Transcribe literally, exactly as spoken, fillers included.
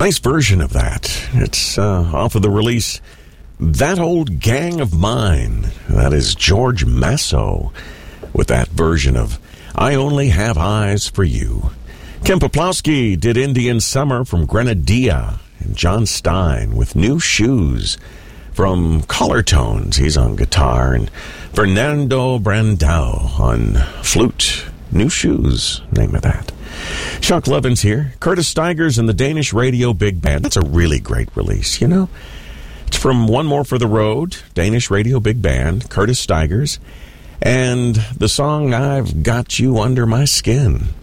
Nice version of that. It's uh, off of the release That Old Gang of Mine. That is George Masso with that version of I Only Have Eyes for You. Kim Poplowski did Indian Summer from Grenadilla, and John Stein with New Shoes from Collar Tones. He's on guitar, and Fernando Brandao on flute. New Shoes, name of that. Chuck Levin's here. Curtis Stigers and the Danish Radio Big Band. That's a really great release, you know? It's from One More for the Road, Danish Radio Big Band, Curtis Stigers, and the song I've Got You Under My Skin.